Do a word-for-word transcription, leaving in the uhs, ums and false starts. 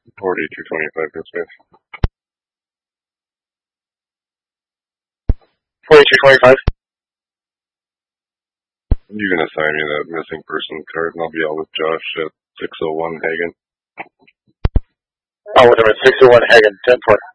forty-two twenty-five, good space. forty-two twenty-five. You can assign me that missing person card, and I'll be out with Josh at six oh one Hagen. Oh, with him at six oh one Hagen, ten four.